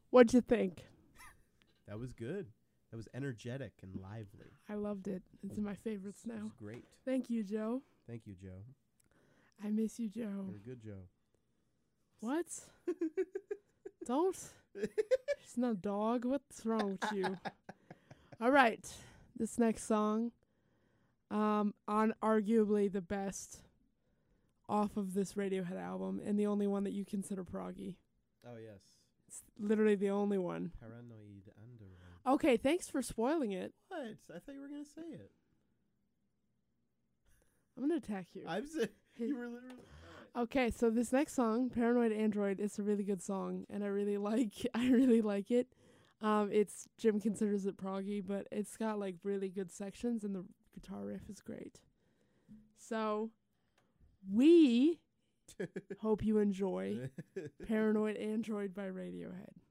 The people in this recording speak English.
What'd you think? That was good. That was energetic and lively. I loved it. It's in my favorites It now. was great. Thank you, Joe. Thank you, Joe. I miss you, Joe. You're a good Joe. What? Don't. She's not a dog. What's wrong with you? All right. This next song, on arguably the best off of this Radiohead album, and the only one that you consider proggy. Oh, yes. It's literally the only one. Paranoid Android. Okay, thanks for spoiling it. What? I thought you were going to say it. I'm going to attack you. I'm saying you were literally... Okay, so this next song, Paranoid Android, is a really good song, and I really like it. It's Jim considers it proggy, but it's got like really good sections, and the guitar riff is great. So, we hope you enjoy Paranoid Android by Radiohead.